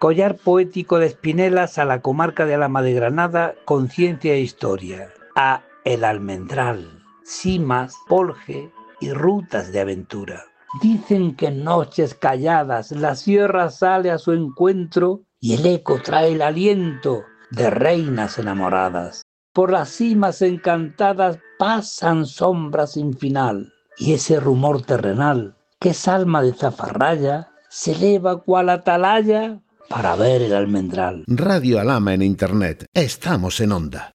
Collar poético de Espinelas a la comarca de Alhama de Granada con ciencia e historia. A El Almendral, cimas, polje y rutas de aventura. Dicen que en noches calladas la sierra sale a su encuentro y el eco trae el aliento de reinas enamoradas. Por las cimas encantadas pasan sombras sin final y ese rumor terrenal que es alma de zafarraya se eleva cual atalaya para ver el almendral. Radio Alhama en Internet. Estamos en onda.